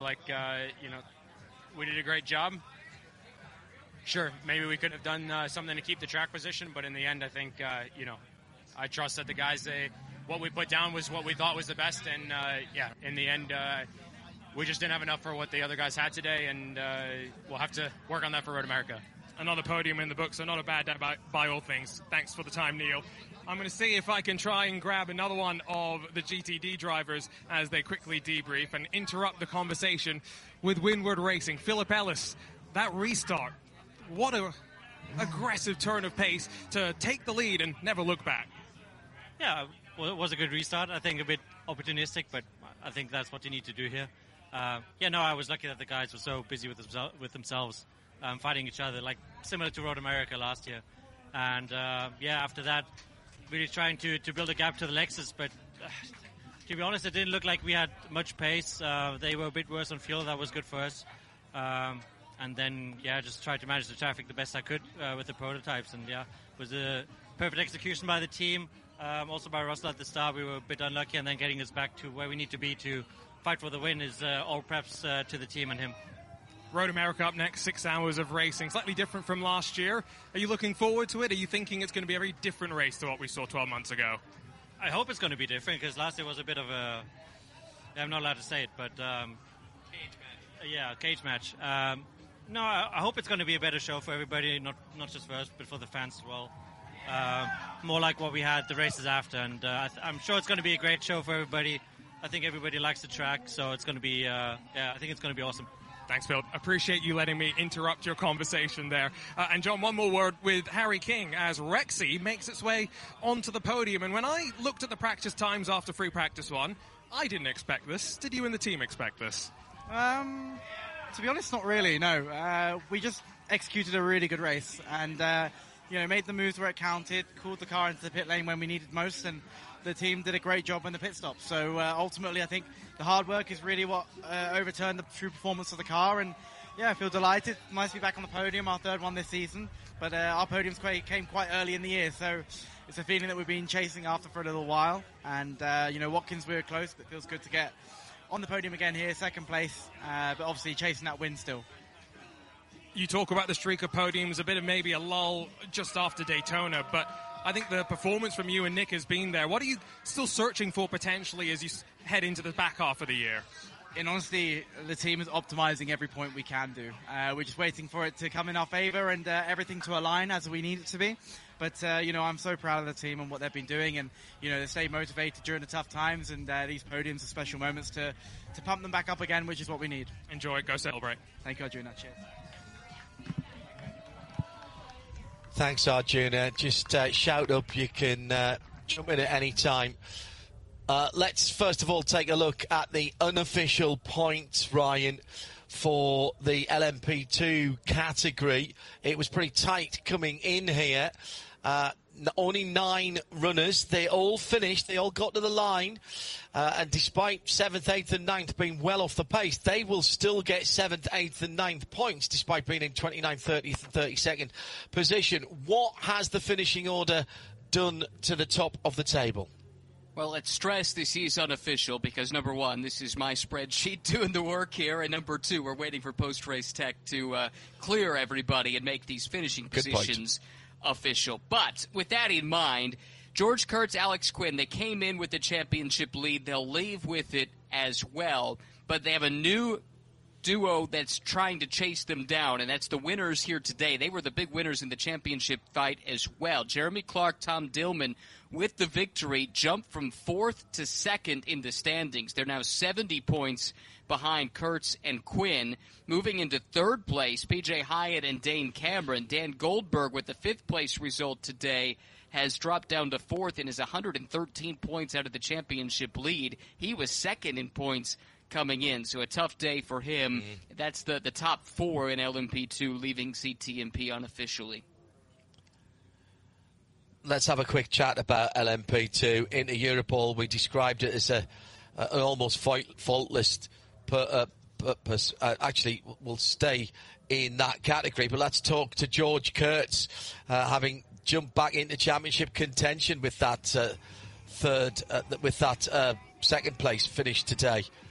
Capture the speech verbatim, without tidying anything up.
Like, uh, you know, we did a great job. Sure, maybe we could have done uh, something to keep the track position, but in the end, I think, uh, you know, I trust that the guys, they, what we put down was what we thought was the best, and, uh, yeah, in the end, uh, we just didn't have enough for what the other guys had today, and uh, we'll have to work on that for Road America. Another podium in the book, so not a bad day by, by all things. Thanks for the time, Neil. I'm going to see if I can try and grab another one of the G T D drivers as they quickly debrief and interrupt the conversation with Windward Racing. Philip Ellis, that restart, what a aggressive turn of pace to take the lead and never look back. Yeah, well, it was a good restart. I think a bit opportunistic, but I think that's what you need to do here. Uh, yeah, no, I was lucky that the guys were so busy with, themse- with themselves, um, fighting each other, like similar to Road America last year. And uh, yeah, after that, really trying to, to build a gap to the Lexus, but uh, to be honest, it didn't look like we had much pace. Uh, they were a bit worse on fuel. That was good for us. Um, and then, yeah, just tried to manage the traffic the best I could uh, with the prototypes. And, yeah, it was a perfect execution by the team. Um, also by Russell at the start, we were a bit unlucky, and then getting us back to where we need to be to fight for the win is uh, all preps uh, to the team and him. Road America up next, six hours of racing, slightly different from last year. Are you looking forward to it? Are you thinking it's going to be a very different race to what we saw twelve months ago? I hope it's going to be different, because last year was a bit of a... I'm not allowed to say it, but... Um, cage match. Yeah, cage match. Um, no, I, I hope it's going to be a better show for everybody, not not just for us, but for the fans as well. Uh, more like what we had the races after, and uh, I th- I'm sure it's going to be a great show for everybody. I think everybody likes the track, so it's going to be... Uh, yeah, I think it's going to be awesome. Thanks, Phil. Appreciate you letting me interrupt your conversation there. Uh, and, John, one more word with Harry King as Rexy makes its way onto the podium. And when I looked at the practice times after free practice one, I didn't expect this. Did you and the team expect this? Um, to be honest, not really, no. Uh, we just executed a really good race and, uh, you know, made the moves where it counted, called the car into the pit lane when we needed most, and the team did a great job in the pit stop. So uh, ultimately, I think the hard work is really what uh, overturned the true performance of the car. And yeah, I feel delighted. Nice to be back on the podium, our third one this season. But uh, our podiums quite, came quite early in the year, so it's a feeling that we've been chasing after for a little while. And uh, you know, Watkins, we were close, but it feels good to get on the podium again here, second place. Uh, but obviously chasing that win still. You talk about the streak of podiums, a bit of maybe a lull just after Daytona, but I think the performance from you and Nick has been there. What are you still searching for potentially as you head into the back half of the year? In honesty, the team is optimizing every point we can do. Uh, we're just waiting for it to come in our favor and uh, everything to align as we need it to be. But, uh, you know, I'm so proud of the team and what they've been doing, and, you know, they stay motivated during the tough times, and uh, these podiums are special moments to, to pump them back up again, which is what we need. Enjoy it. Go celebrate. Thank you, Arjuna. Cheers. Thanks, Arjuna. Just uh, shout up. You can uh, jump in at any time. Uh, let's first of all take a look at the unofficial points, Ryan, for the L M P two category. It was pretty tight coming in here. Uh, only nine runners. They all finished. They all got to the line. Uh, and despite seventh, eighth and ninth being well off the pace, they will still get seventh, eighth and ninth points despite being in twenty-ninth, thirtieth and thirty-second position. What has the finishing order done to the top of the table? Well, let's stress this is unofficial because, number one, this is my spreadsheet doing the work here, and number two, we're waiting for post-race tech to uh, clear everybody and make these finishing Good positions point. official. But with that in mind, George Kurtz, Alex Quinn, they came in with the championship lead. They'll leave with it as well, but they have a new duo that's trying to chase them down, and that's the winners here today. They were the big winners in the championship fight as well. Jeremy Clark, Tom Dillman with the victory, jumped from fourth to second in the standings. They're now seventy points behind Kurtz and Quinn. Moving into third place, P J Hyatt and Dane Cameron. Dan Goldberg with the fifth place result today has dropped down to fourth and is one hundred thirteen points out of the championship lead. He was second in points coming in, so a tough day for him. Mm. That's the, the top four in L M P two, leaving C T M P unofficially. Let's have a quick chat about L M P two. Into Europol, we described it as a, a an almost faultless per, uh, purpose. Uh, actually, we'll stay in that category, but let's talk to George Kurtz, uh, having jumped back into championship contention with that uh, third, uh, with that uh, second place finish today.